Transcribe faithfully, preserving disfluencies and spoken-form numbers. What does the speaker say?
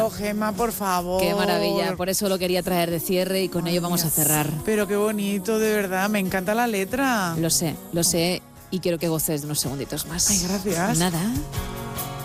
Oh, Gemma, por favor. Qué maravilla, por eso lo quería traer de cierre y con Ay, ello vamos Dios. a cerrar. Pero qué bonito, de verdad, me encanta la letra. Lo sé, lo sé y quiero que goces de unos segunditos más. Ay, gracias. Nada.